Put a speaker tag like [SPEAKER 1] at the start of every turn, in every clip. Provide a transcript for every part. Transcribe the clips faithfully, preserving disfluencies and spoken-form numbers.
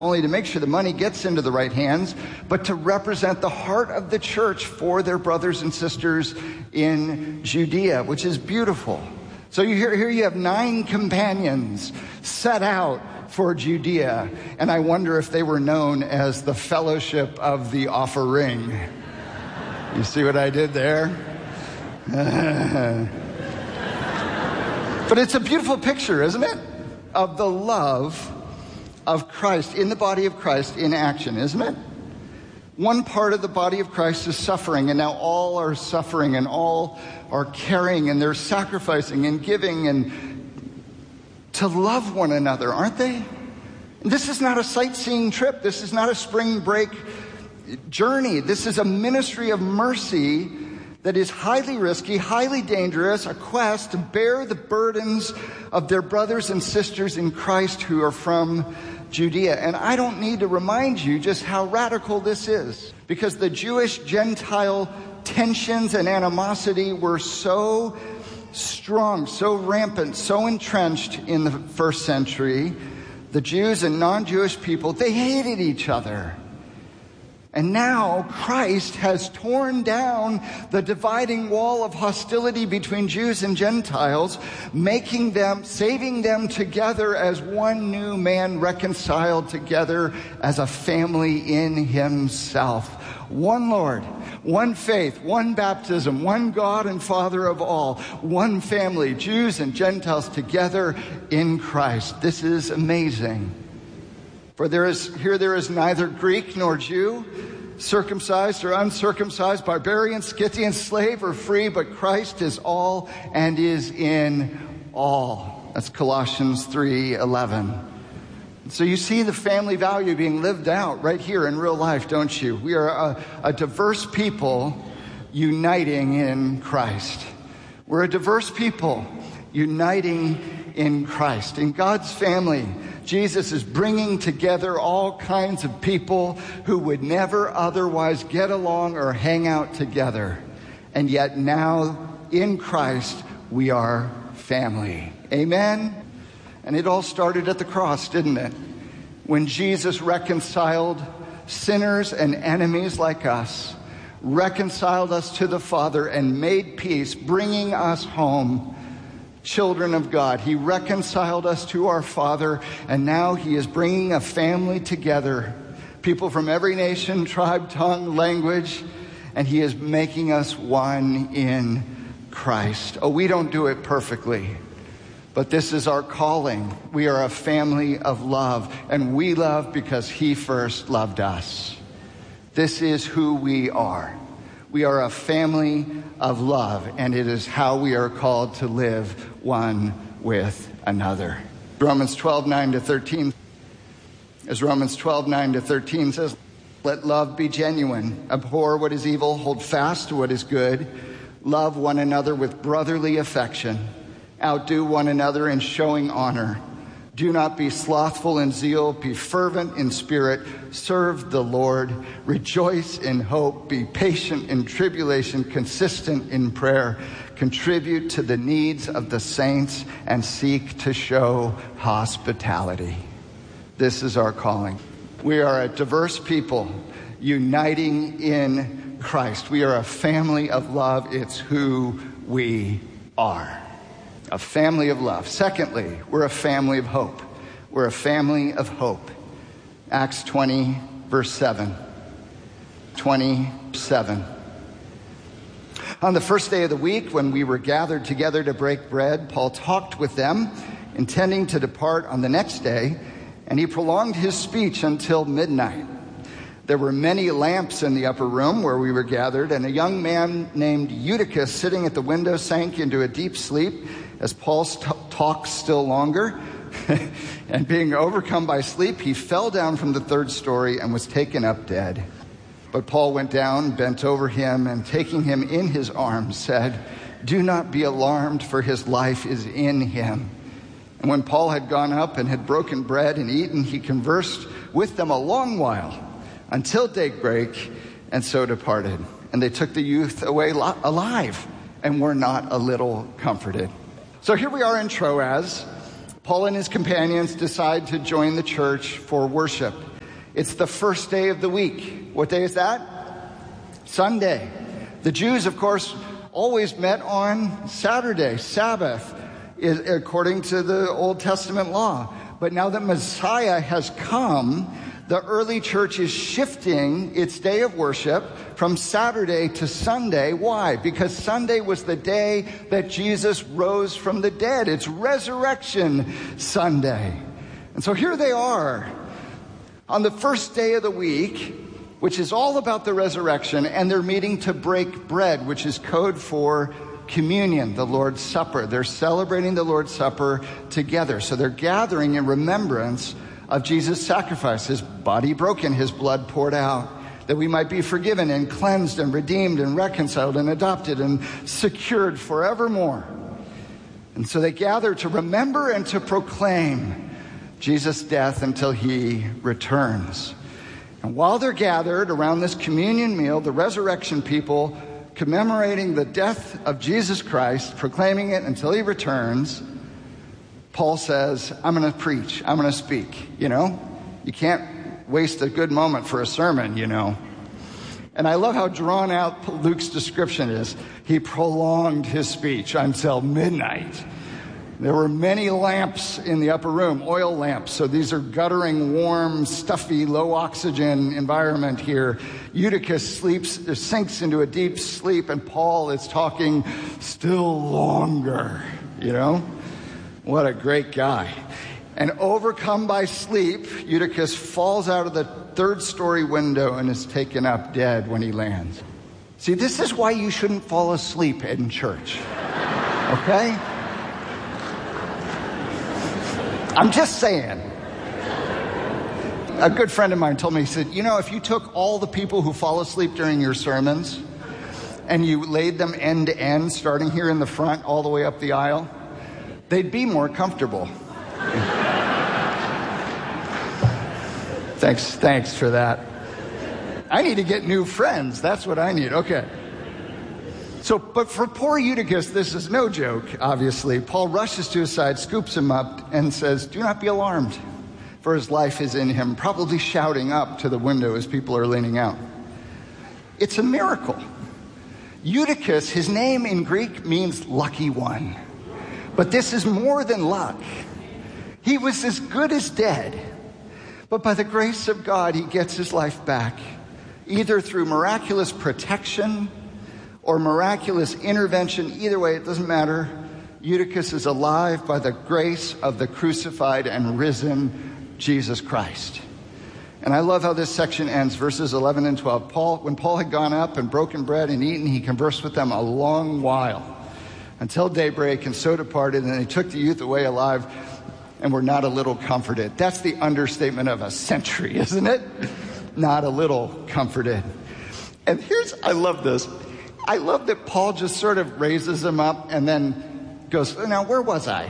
[SPEAKER 1] only to make sure the money gets into the right hands, but to represent the heart of the church for their brothers and sisters in Judea, which is beautiful. So you hear, here you have nine companions set out for Judea, and I wonder if they were known as the Fellowship of the Offering. You see what I did there? But it's a beautiful picture, isn't it? Of the love of Christ, in the body of Christ in action, isn't it? One part of the body of Christ is suffering, and now all are suffering, and all are caring, and they're sacrificing and giving and to love one another, aren't they? And this is not a sightseeing trip. This is not a spring break journey. This is a ministry of mercy that is highly risky, highly dangerous, a quest to bear the burdens of their brothers and sisters in Christ who are from Judea. And I don't need to remind you just how radical this is, because the Jewish-Gentile tensions and animosity were so strong, so rampant, so entrenched in the first century. The Jews and non-Jewish people, they hated each other. And now Christ has torn down the dividing wall of hostility between Jews and Gentiles, making them, saving them together as one new man, reconciled together as a family in himself. One Lord, one faith, one baptism, one God and Father of all, one family, Jews and Gentiles together in Christ. This is amazing. For there is here there is neither Greek nor Jew, circumcised or uncircumcised, barbarian, Scythian, slave or free, but Christ is all and is in all. That's Colossians three eleven. So you see the family value being lived out right here in real life, don't you? We are a, a diverse people uniting in Christ. We're a diverse people uniting in Christ. In God's family, Jesus is bringing together all kinds of people who would never otherwise get along or hang out together. And yet now, in Christ, we are family. Amen? And it all started at the cross, didn't it? When Jesus reconciled sinners and enemies like us, reconciled us to the Father and made peace, bringing us home, children of God. He reconciled us to our Father, and now he is bringing a family together, people from every nation, tribe, tongue, language, and he is making us one in Christ. Oh, we don't do it perfectly, but this is our calling. We are a family of love, and we love because he first loved us. This is who we are. We are a family of love, and it is how we are called to live one with another. Romans twelve nine to thirteen. As Romans twelve nine to thirteen says, let love be genuine. Abhor what is evil. Hold fast to what is good. Love one another with brotherly affection. Outdo one another in showing honor. Do not be slothful in zeal. Be fervent in spirit. Serve the Lord. Rejoice in hope. Be patient in tribulation. Consistent in prayer. Contribute to the needs of the saints and seek to show hospitality. This is our calling. We are a diverse people uniting in Christ. We are a family of love. It's who we are. A family of love. Secondly, we're a family of hope. We're a family of hope. Acts twenty, verse seven. twenty-seven. On the first day of the week, when we were gathered together to break bread, Paul talked with them, intending to depart on the next day, and he prolonged his speech until midnight. There were many lamps in the upper room where we were gathered, and a young man named Eutychus, sitting at the window, sank into a deep sleep as Paul st- talked still longer. And being overcome by sleep, he fell down from the third story and was taken up dead. But Paul went down, bent over him, and taking him in his arms, said, do not be alarmed, for his life is in him. And when Paul had gone up and had broken bread and eaten, he conversed with them a long while, until daybreak, and so departed. And they took the youth away li- alive, and were not a little comforted. So here we are in Troas. Paul and his companions decide to join the church for worship. It's the first day of the week. What day is that? Sunday. The Jews, of course, always met on Saturday, Sabbath, according to the Old Testament law. But now that Messiah has come, the early church is shifting its day of worship from Saturday to Sunday. Why? Because Sunday was the day that Jesus rose from the dead. It's Resurrection Sunday. And so here they are on the first day of the week, which is all about the resurrection, and they're meeting to break bread, which is code for communion, the Lord's Supper. They're celebrating the Lord's Supper together. So they're gathering in remembrance of Jesus' sacrifice, his body broken, his blood poured out, that we might be forgiven and cleansed and redeemed and reconciled and adopted and secured forevermore. And so they gather to remember and to proclaim Jesus' death until he returns. And while they're gathered around this communion meal, the resurrection people commemorating the death of Jesus Christ, proclaiming it until he returns, Paul says, I'm going to preach, I'm going to speak, you know? You can't waste a good moment for a sermon, you know? And I love how drawn out Luke's description is. He prolonged his speech until midnight. There were many lamps in the upper room, oil lamps. So these are guttering, warm, stuffy, low oxygen environment here. Eutychus sleeps, sinks into a deep sleep, and Paul is talking still longer, you know? What a great guy. And overcome by sleep, Eutychus falls out of the third story window and is taken up dead when he lands. See, this is why you shouldn't fall asleep in church. Okay? I'm just saying. A good friend of mine told me, he said, you know, if you took all the people who fall asleep during your sermons and you laid them end to end, starting here in the front all the way up the aisle, they'd be more comfortable. Thanks, thanks for that. I need to get new friends. That's what I need. Okay. So, but for poor Eutychus, this is no joke, obviously. Paul rushes to his side, scoops him up, and says, do not be alarmed, for his life is in him, probably shouting up to the window as people are leaning out. It's a miracle. Eutychus, his name in Greek means lucky one. But this is more than luck. He was as good as dead. But by the grace of God, he gets his life back, either through miraculous protection or miraculous intervention. Either way, it doesn't matter. Eutychus is alive by the grace of the crucified and risen Jesus Christ. And I love how this section ends, verses eleven and twelve. Paul, when Paul had gone up and broken bread and eaten, he conversed with them a long while, until daybreak, and so departed, and they took the youth away alive and were not a little comforted. That's the understatement of a century, isn't it? Not a little comforted. And here's, I love this. I love that Paul just sort of raises them up and then goes, now where was I?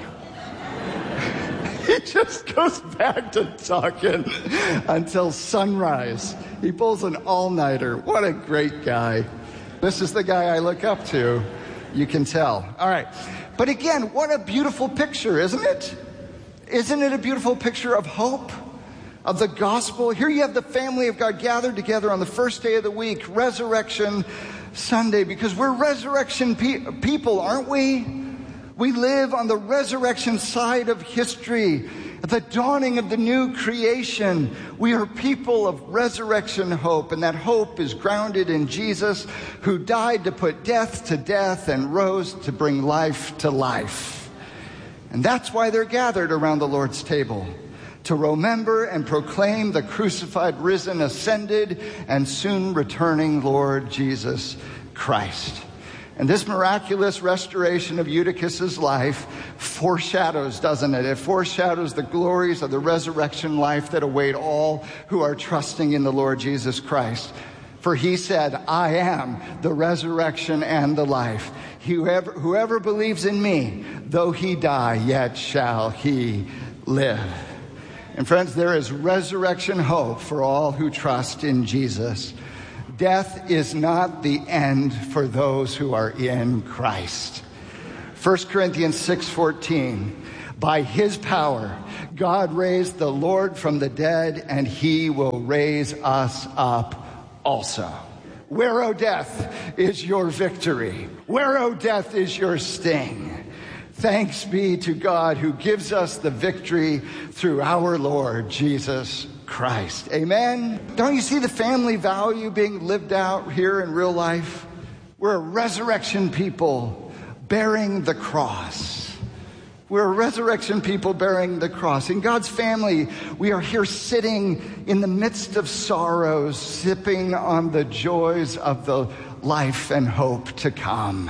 [SPEAKER 1] He just goes back to talking until sunrise. He pulls an all-nighter. What a great guy. This is the guy I look up to. You can tell. All right. But again, what a beautiful picture, isn't it? Isn't it a beautiful picture of hope, of the gospel? Here you have the family of God gathered together on the first day of the week, Resurrection Sunday, because we're resurrection pe- people, aren't we? We live on the resurrection side of history, at the dawning of the new creation. We are people of resurrection hope, and that hope is grounded in Jesus, who died to put death to death and rose to bring life to life. And that's why they're gathered around the Lord's table, to remember and proclaim the crucified, risen, ascended, and soon returning Lord Jesus Christ. And this miraculous restoration of Eutychus's life foreshadows, doesn't it? It foreshadows the glories of the resurrection life that await all who are trusting in the Lord Jesus Christ. For he said, I am the resurrection and the life. Whoever, whoever believes in me, though he die, yet shall he live. And friends, there is resurrection hope for all who trust in Jesus. Death is not the end for those who are in Christ. First Corinthians six fourteen. By his power, God raised the Lord from the dead, and he will raise us up also. Where, O death, is your victory? Where, O death, is your sting? Thanks be to God who gives us the victory through our Lord Jesus Christ. Amen? Don't you see the family value being lived out here in real life? We're a resurrection people bearing the cross. We're a resurrection people bearing the cross. In God's family, we are here sitting in the midst of sorrows, sipping on the joys of the life and hope to come.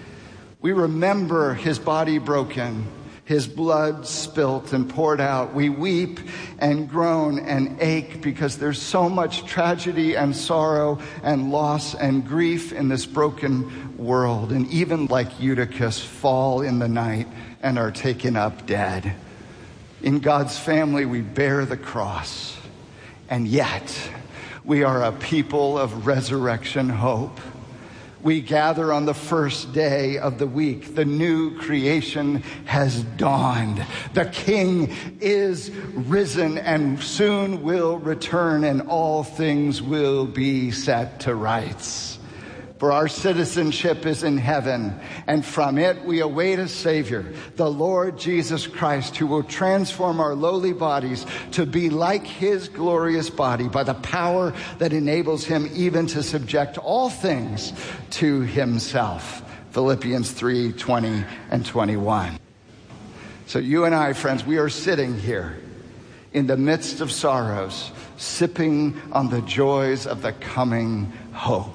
[SPEAKER 1] We remember his body broken, his blood spilt and poured out. We weep and groan and ache because there's so much tragedy and sorrow and loss and grief in this broken world. And even like Eutychus, fall in the night and are taken up dead. In God's family, we bear the cross. And yet, we are a people of resurrection hope. We gather on the first day of the week. The new creation has dawned. The King is risen and soon will return, and all things will be set to rights. For our citizenship is in heaven, and from it we await a Savior, the Lord Jesus Christ, who will transform our lowly bodies to be like his glorious body by the power that enables him even to subject all things to himself. Philippians three, twenty and twenty-one. So you and I, friends, we are sitting here in the midst of sorrows, sipping on the joys of the coming hope.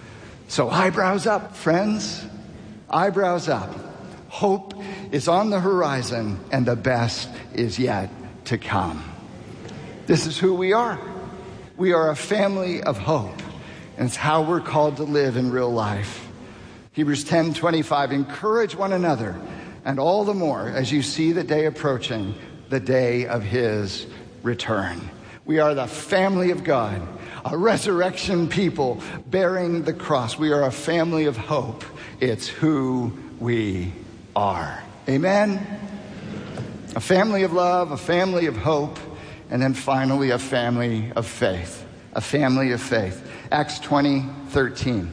[SPEAKER 1] So eyebrows up, friends, eyebrows up. Hope is on the horizon, and the best is yet to come. This is who we are. We are a family of hope, and it's how we're called to live in real life. Hebrews ten twenty-five, encourage one another, and all the more as you see the day approaching, the day of his return. We are the family of God, a resurrection people bearing the cross. We are a family of hope. It's who we are. Amen? A family of love, a family of hope, and then finally a family of faith. A family of faith. Acts twenty thirteen.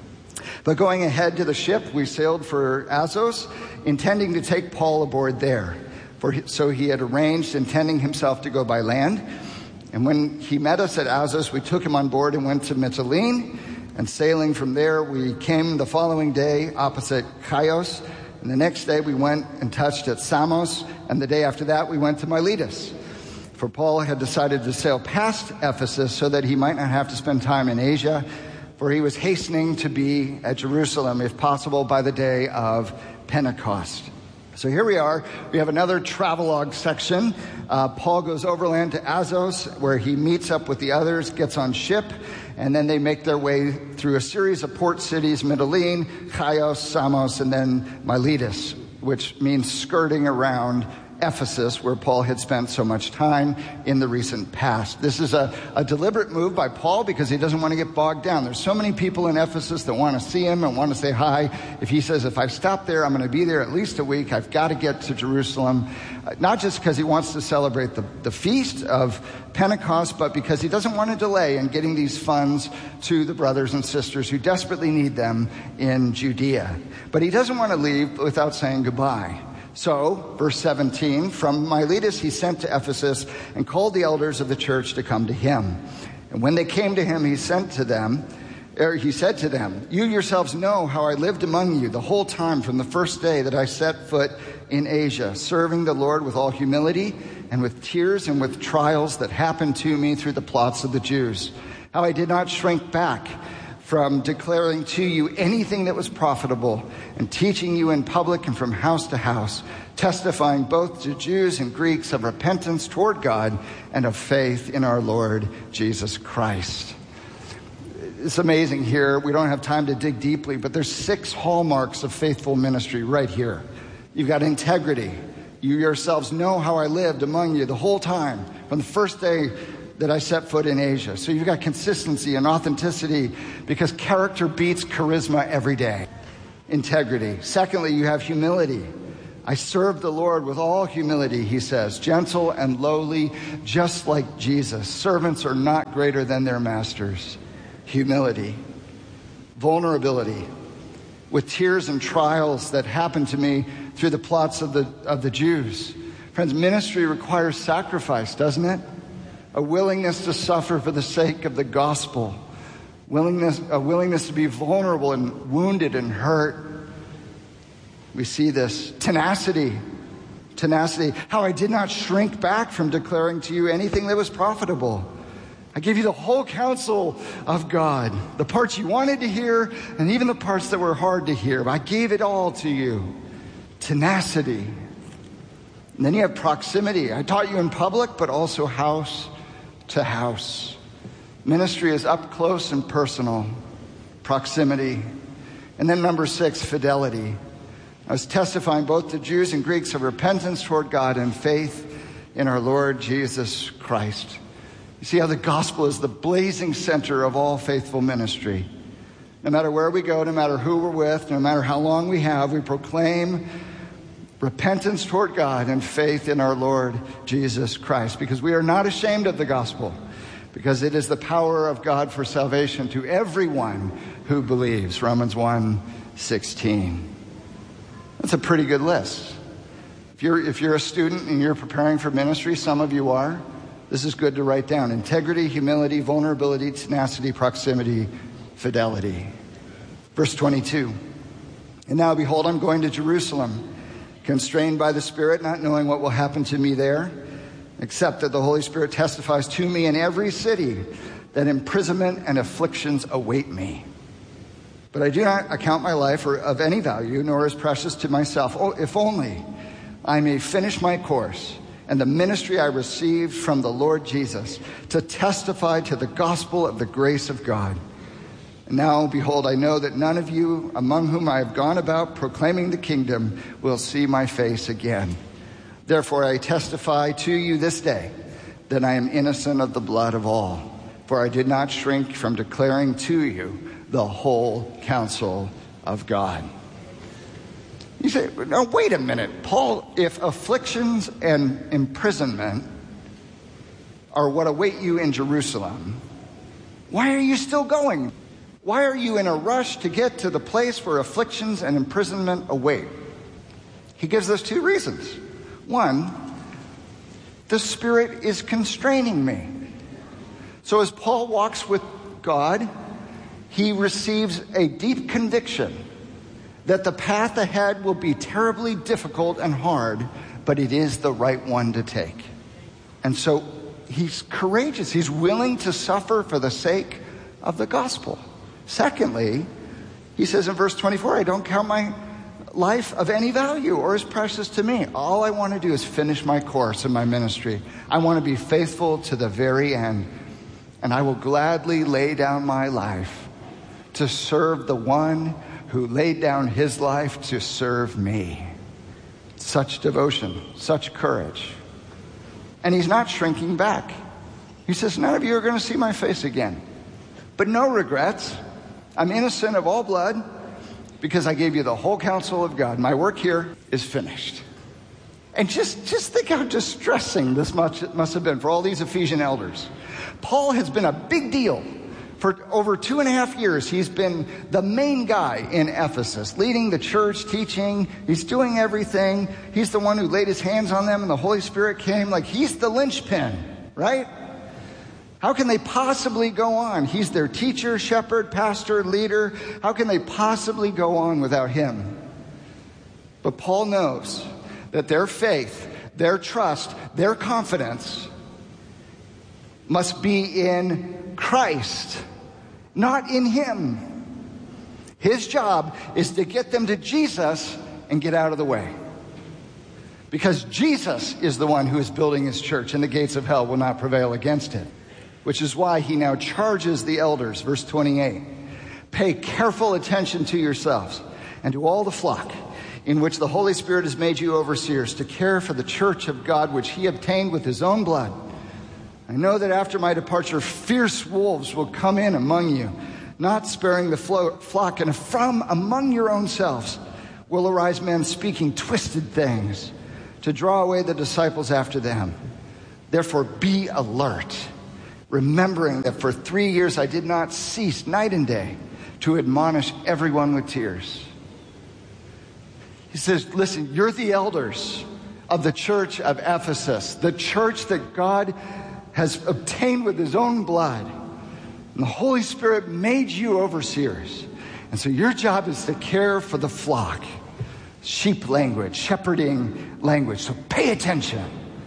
[SPEAKER 1] But going ahead to the ship, we sailed for Assos, intending to take Paul aboard there. For so he had arranged, intending himself to go by land. And when he met us at Assos, we took him on board and went to Mytilene. And sailing from there, we came the following day opposite Chios. And the next day we went and touched at Samos. And the day after that, we went to Miletus. For Paul had decided to sail past Ephesus so that he might not have to spend time in Asia. For he was hastening to be at Jerusalem, if possible, by the day of Pentecost. So here we are. We have another travelogue section. Uh, Paul goes overland to Assos, where he meets up with the others, gets on ship, and then they make their way through a series of port cities, Mytilene, Chios, Samos, and then Miletus, which means skirting around Ephesus, where Paul had spent so much time in the recent past. This is a, a deliberate move by Paul because he doesn't want to get bogged down. There's so many people in Ephesus that want to see him and want to say hi. If he says, if I stop there, I'm going to be there at least a week. I've got to get to Jerusalem. Uh, not just because he wants to celebrate the, the feast of Pentecost, but because he doesn't want to delay in getting these funds to the brothers and sisters who desperately need them in Judea. But he doesn't want to leave without saying goodbye. So, verse seventeen, from Miletus he sent to Ephesus and called the elders of the church to come to him. And when they came to him, he sent to them, er, he said to them, you yourselves know how I lived among you the whole time from the first day that I set foot in Asia, serving the Lord with all humility and with tears and with trials that happened to me through the plots of the Jews. How I did not shrink back from declaring to you anything that was profitable and teaching you in public and from house to house, testifying both to Jews and Greeks of repentance toward God and of faith in our Lord Jesus Christ. It's amazing here. We don't have time to dig deeply, but there's six hallmarks of faithful ministry right here. You've got integrity. You yourselves know how I lived among you the whole time, from the first day that I set foot in Asia. So you've got consistency and authenticity because character beats charisma every day. Integrity. Secondly, you have humility. I serve the Lord with all humility, he says, gentle and lowly, just like Jesus. Servants are not greater than their masters. Humility, vulnerability, with tears and trials that happened to me through the plots of the of the Jews. Friends, ministry requires sacrifice, doesn't it? A willingness to suffer for the sake of the gospel. Willingness, a willingness to be vulnerable and wounded and hurt. We see this. Tenacity. Tenacity. How I did not shrink back from declaring to you anything that was profitable. I gave you the whole counsel of God. The parts you wanted to hear and even the parts that were hard to hear. I gave it all to you. Tenacity. And then you have proximity. I taught you in public, but also house to house. Ministry is up close and personal. Proximity. And then number six, fidelity. I was testifying both to Jews and Greeks of repentance toward God and faith in our Lord Jesus Christ. You see how the gospel is the blazing center of all faithful ministry. No matter where we go, no matter who we're with, no matter how long we have, we proclaim repentance toward God and faith in our Lord Jesus Christ, because we are not ashamed of the gospel, because it is the power of God for salvation to everyone who believes. Romans one sixteen. That's a pretty good list. If you're, if you're a student and you're preparing for ministry, some of you are, this is good to write down. Integrity, humility, vulnerability, tenacity, proximity, fidelity. Verse twenty-two. And now behold, I'm going to Jerusalem, constrained by the Spirit, not knowing what will happen to me there, except that the Holy Spirit testifies to me in every city that imprisonment and afflictions await me. But I do not account my life of any value, nor as precious to myself, if only I may finish my course and the ministry I received from the Lord Jesus to testify to the gospel of the grace of God. And now, behold, I know that none of you among whom I have gone about proclaiming the kingdom will see my face again. Therefore, I testify to you this day that I am innocent of the blood of all, for I did not shrink from declaring to you the whole counsel of God. You say, no, wait a minute, Paul, if afflictions and imprisonment are what await you in Jerusalem, why are you still going? Why are you in a rush to get to the place where afflictions and imprisonment await? He gives us two reasons. One, the Spirit is constraining me. So as Paul walks with God, he receives a deep conviction that the path ahead will be terribly difficult and hard, but it is the right one to take. And so he's courageous. He's willing to suffer for the sake of the gospel. Secondly, he says in verse twenty-four, I don't count my life of any value or as precious to me. All I want to do is finish my course in my ministry. I want to be faithful to the very end. And I will gladly lay down my life to serve the one who laid down his life to serve me. Such devotion, such courage. And he's not shrinking back. He says, none of you are going to see my face again. But no regrets. I'm innocent of all blood because I gave you the whole counsel of God. My work here is finished. And just, just think how distressing this much must have been for all these Ephesian elders. Paul has been a big deal. For over two and a half years, he's been the main guy in Ephesus, leading the church, teaching. He's doing everything. He's the one who laid his hands on them and the Holy Spirit came. Like, he's the linchpin, right? How can they possibly go on? He's their teacher, shepherd, pastor, leader. How can they possibly go on without him? But Paul knows that their faith, their trust, their confidence must be in Christ, not in him. His job is to get them to Jesus and get out of the way. Because Jesus is the one who is building his church, and the gates of hell will not prevail against it. Which is why he now charges the elders, verse twenty-eight. Pay careful attention to yourselves and to all the flock in which the Holy Spirit has made you overseers, to care for the church of God, which he obtained with his own blood. I know that after my departure, fierce wolves will come in among you, not sparing the flock, and from among your own selves will arise men speaking twisted things to draw away the disciples after them. Therefore, be alert, remembering that for three years I did not cease night and day to admonish everyone with tears. He says, listen, you're the elders of the church of Ephesus, the church that God has obtained with his own blood. And the Holy Spirit made you overseers. And so your job is to care for the flock. Sheep language, shepherding language. So pay attention.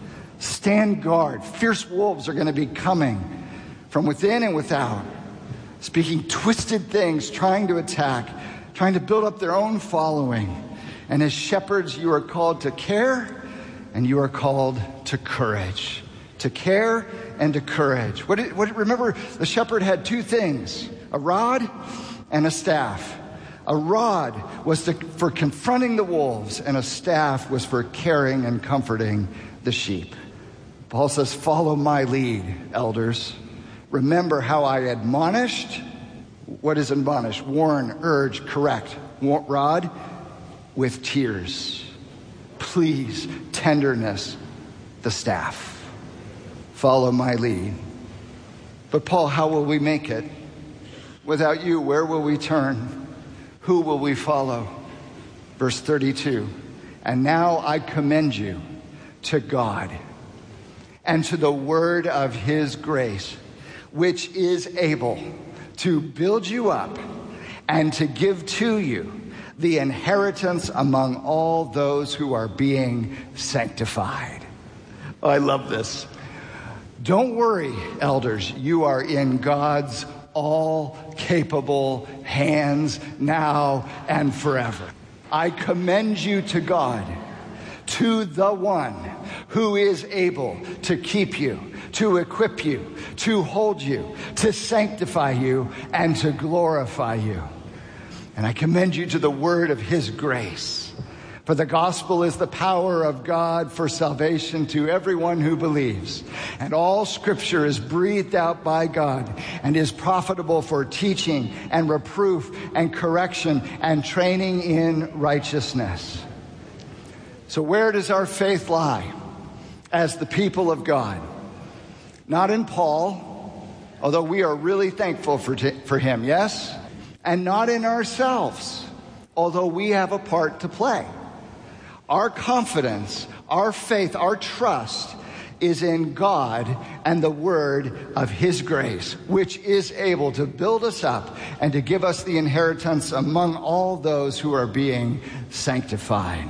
[SPEAKER 1] Stand guard. Fierce wolves are going to be coming from within and without, speaking twisted things, trying to attack, trying to build up their own following. And as shepherds, you are called to care and you are called to courage. To care and to courage. What, did, what, remember, the shepherd had two things, a rod and a staff. A rod was to, for confronting the wolves, and a staff was for caring and comforting the sheep. Paul says, follow my lead, elders. Remember how I admonished. What is admonished? Warn, urge, correct. Rod with tears. Please, tenderness, the staff. Follow my lead. But Paul, how will we make it? Without you, where will we turn? Who will we follow? Verse thirty-two. And now I commend you to God and to the word of his grace, which is able to build you up and to give to you the inheritance among all those who are being sanctified. Oh, I love this. Don't worry, elders. You are in God's all-capable hands now and forever. I commend you to God, to the one who is able to keep you, to equip you, to hold you, to sanctify you, and to glorify you. And I commend you to the word of his grace. For the gospel is the power of God for salvation to everyone who believes. And all scripture is breathed out by God and is profitable for teaching and reproof and correction and training in righteousness. So where does our faith lie as the people of God? Not in Paul, although we are really thankful for, t- for him, yes? And not in ourselves, although we have a part to play. Our confidence, our faith, our trust is in God and the word of his grace, which is able to build us up and to give us the inheritance among all those who are being sanctified.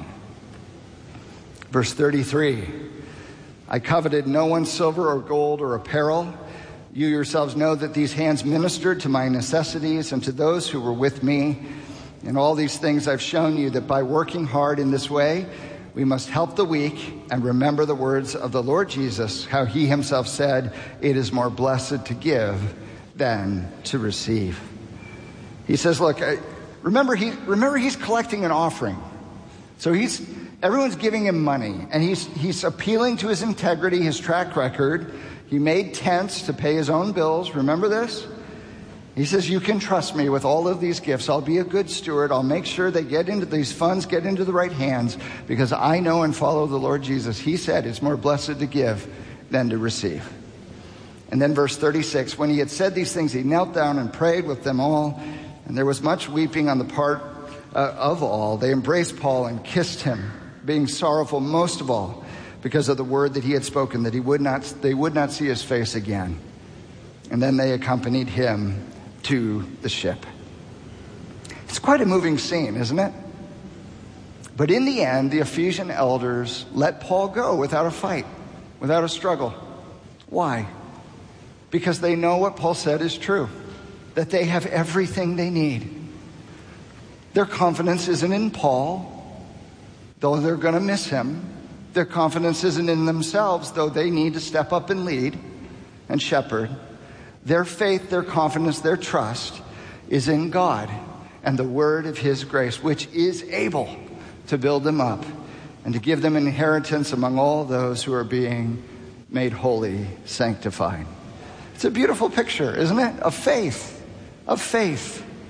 [SPEAKER 1] Verse thirty-three, I coveted no one's silver or gold or apparel. You yourselves know that these hands ministered to my necessities and to those who were with me. In all these things I've shown you that by working hard in this way, we must help the weak and remember the words of the Lord Jesus, how he himself said, it is more blessed to give than to receive. He says, look, remember, he, remember he's collecting an offering. So he's everyone's giving him money, and he's he's appealing to his integrity, his track record. He made tents to pay his own bills. Remember this? He says, you can trust me with all of these gifts. I'll be a good steward. I'll make sure they get into these funds, get into the right hands, because I know and follow the Lord Jesus. He said it's more blessed to give than to receive. And then verse thirty-six, when he had said these things, he knelt down and prayed with them all. And there was much weeping on the part uh, of all. They embraced Paul and kissed him, being sorrowful most of all because of the word that he had spoken, that he would not, they would not see his face again. And then they accompanied him to the ship. It's quite a moving scene, isn't it? But in the end, the Ephesian elders let Paul go without a fight, without a struggle. Why? Because they know what Paul said is true, that they have everything they need. Their confidence isn't in Paul, though they're going to miss him. Their confidence isn't in themselves, though they need to step up and lead and shepherd. Their faith, their confidence, their trust is in God and the word of his grace, which is able to build them up and to give them inheritance among all those who are being made holy, sanctified. It's a beautiful picture, isn't it? Of faith, of faith.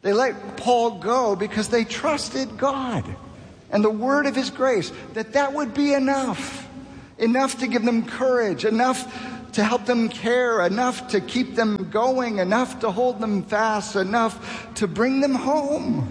[SPEAKER 1] They let Paul go because they trusted God and the word of his grace, that that would be enough. Enough to give them courage, enough to help them care, enough to keep them going, enough to hold them fast, enough to bring them home.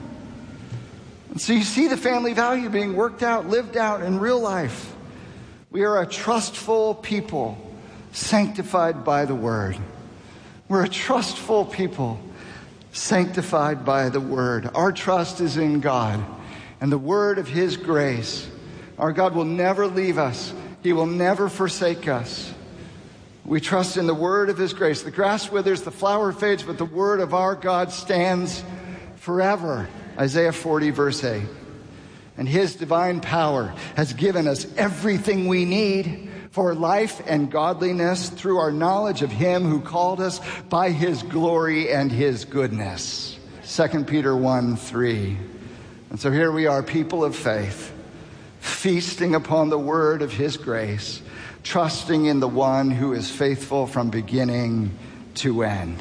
[SPEAKER 1] And so you see the family value being worked out, lived out in real life. We are a trustful people, sanctified by the word. We're a trustful people, sanctified by the word. Our trust is in God and the word of his grace. Our God will never leave us. He will never forsake us. We trust in the word of his grace. The grass withers, the flower fades, but the word of our God stands forever. Isaiah forty, verse eight. And his divine power has given us everything we need for life and godliness through our knowledge of him who called us by his glory and his goodness. Second Peter one, three. And so here we are, people of faith, feasting upon the word of his grace, trusting in the one who is faithful from beginning to end.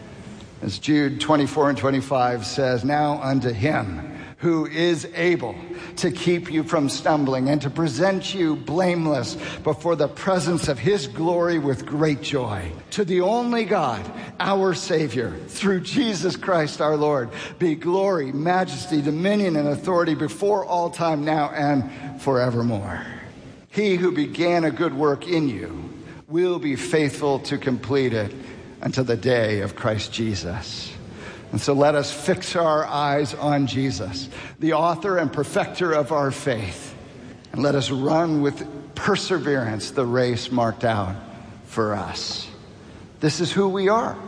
[SPEAKER 1] As Jude twenty-four and twenty-five says, now unto him who is able to keep you from stumbling and to present you blameless before the presence of his glory with great joy. To the only God, our Savior, through Jesus Christ our Lord, be glory, majesty, dominion, and authority before all time, now and forevermore. He who began a good work in you will be faithful to complete it until the day of Christ Jesus. And so let us fix our eyes on Jesus, the author and perfecter of our faith. And let us run with perseverance the race marked out for us. This is who we are.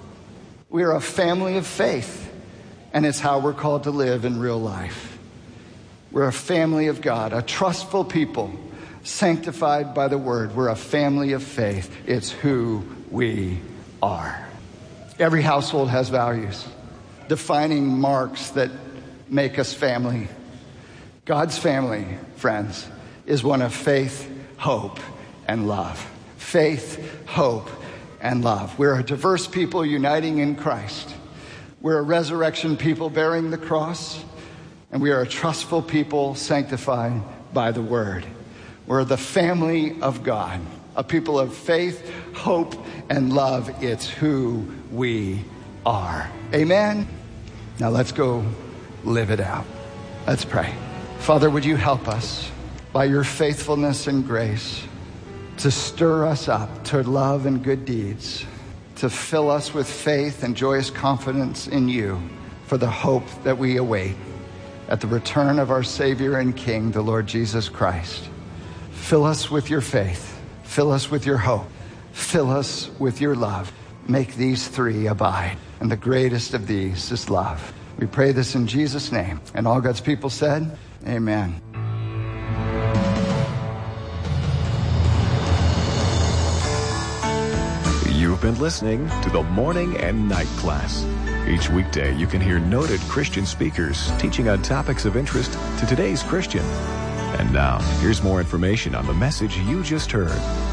[SPEAKER 1] We are a family of faith, and it's how we're called to live in real life. We're a family of God, a trustful people, sanctified by the word. We're a family of faith. It's who we are. Every household has values, defining marks that make us family. God's family, friends, is one of faith, hope, and love. Faith, hope, and love. We're a diverse people uniting in Christ. We're a resurrection people bearing the cross, and we are a trustful people sanctified by the word. We're the family of God, a people of faith, hope, and love. It's who we are. Amen? Now let's go live it out. Let's pray. Father, would you help us by your faithfulness and grace to stir us up to love and good deeds, to fill us with faith and joyous confidence in you for the hope that we await at the return of our Savior and King, the Lord Jesus Christ. Fill us with your faith. Fill us with your hope. Fill us with your love. Make these three abide. And the greatest of these is love. We pray this in Jesus' name. And all God's people said, amen.
[SPEAKER 2] You've been listening to the Morning and Night Class. Each weekday, you can hear noted Christian speakers teaching on topics of interest to today's Christian. And now, here's more information on the message you just heard.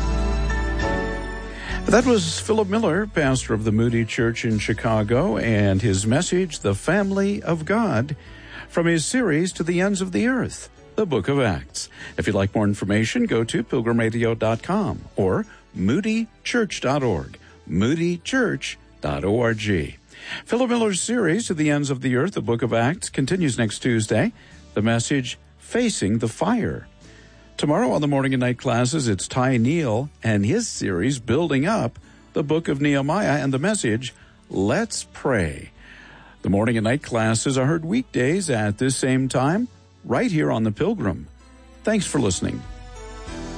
[SPEAKER 3] That was Philip Miller, pastor of the Moody Church in Chicago, and his message, The Family of God, from his series To the Ends of the Earth, the Book of Acts. If you'd like more information, go to pilgrim radio dot com or moody church dot org, moody church dot org. Philip Miller's series, To the Ends of the Earth, the Book of Acts, continues next Tuesday. The message, Facing the Fire. Tomorrow on the Morning and Night Classes, it's Ty Neal and his series, Building Up, the Book of Nehemiah, and the message, Let's Pray. The Morning and Night Classes are heard weekdays at this same time, right here on The Pilgrim. Thanks for listening.